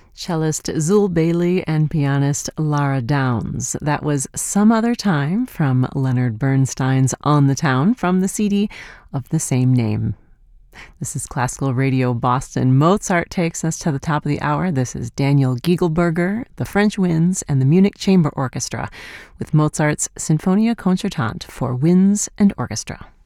Cellist Zul Bailey and pianist Lara Downs. That was Some Other Time from Leonard Bernstein's On the Town from the CD of the same name. This is Classical Radio Boston. Mozart takes us to the top of the hour. This is Daniel Giegelberger, the French Winds, and the Munich Chamber Orchestra with Mozart's Sinfonia Concertante for winds and orchestra.